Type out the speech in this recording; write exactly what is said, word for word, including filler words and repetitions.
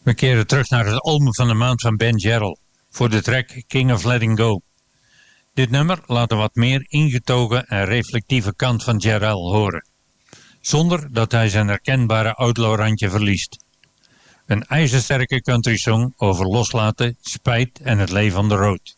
We keren terug naar het album van de maand van Ben Jarrell voor de track King of Letting Go. Dit nummer laat een wat meer ingetogen en reflectieve kant van Jarrell horen, zonder dat hij zijn herkenbare outlaw-randje verliest. Een ijzersterke country song over loslaten, spijt en het leven on the road.